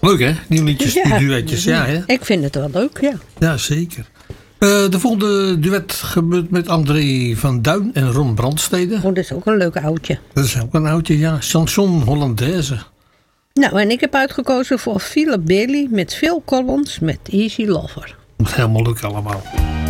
Leuk hè, nieuw liedjes, die duetjes. Ja, hè? Ik vind het wel leuk, ja. Ja, zeker. De volgende duet gebeurt met André van Duin en Ron Brandstede. Oh, dat is ook een leuk oudje. Dat is ook een oudje, ja. Chanson Hollandaise. Nou, en ik heb uitgekozen voor Philip Bailey met Phil Collins met Easy Lover. Helemaal leuk allemaal.